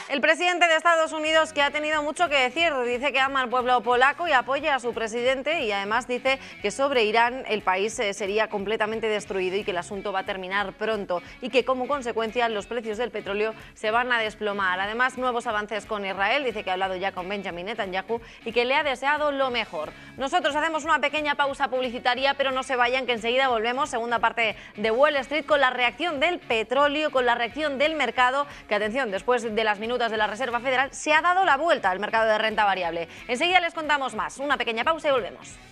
El presidente de Estados Unidos, que ha tenido mucho que decir, dice que ama al pueblo polaco y apoya a su presidente, y además dice que sobre Irán el país sería completamente destruido y que el asunto va a terminar pronto y que como consecuencia los precios del petróleo se van a desplomar. Además, nuevos avances con Israel, dice que ha hablado ya con Benjamin Netanyahu y que le ha deseado lo mejor. Nosotros hacemos una pequeña pausa publicitaria, pero no se vayan, que enseguida volvemos, segunda parte de Wall Street, con la reacción del petróleo, con la reacción del mercado, que atención, después de las minutas de la Reserva Federal se ha dado la vuelta al mercado de renta variable. Enseguida les contamos más. Una pequeña pausa y volvemos.